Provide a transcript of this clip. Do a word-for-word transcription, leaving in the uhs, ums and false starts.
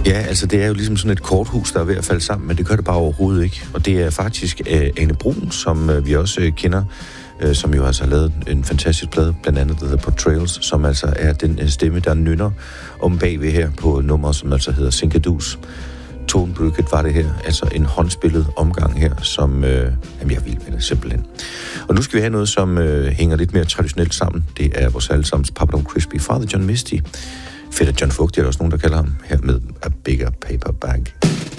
Ja, altså det er jo ligesom sådan et korthus, der er ved at falde sammen, men det gør det bare overhovedet ikke. Og det er faktisk uh, Ane Brun, som uh, vi også uh, kender, uh, som jo altså har lavet en fantastisk plade, blandt andet The Portrayals, som altså er den uh, stemme, der nynner om bagved her på nummeret, som altså hedder Sinkadus. Tonebruket var det her, altså en håndspillet omgang her, som øh, jamen jeg vil med det simpelthen. Og nu skal vi have noget, som øh, hænger lidt mere traditionelt sammen. Det er vores allesammens Papa Don't Crispy, Father John Misty. Fedt, at John Fogt, det er der også nogen, der kalder ham her med A Bigger Paper Bag.